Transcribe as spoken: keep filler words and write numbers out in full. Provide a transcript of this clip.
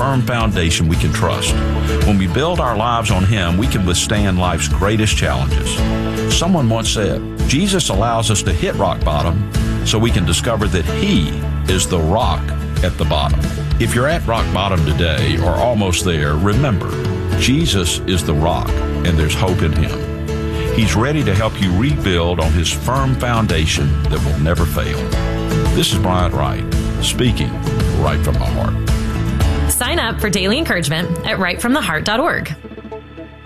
firm foundation we can trust. When we build our lives on Him, we can withstand life's greatest challenges. Someone once said, Jesus allows us to hit rock bottom so we can discover that He is the rock at the bottom. If you're at rock bottom today or almost there, remember, Jesus is the rock and there's hope in Him. He's ready to help you rebuild on His firm foundation that will never fail. This is Bryant Wright, speaking right from the heart. Sign up for daily encouragement at right from the heart dot org.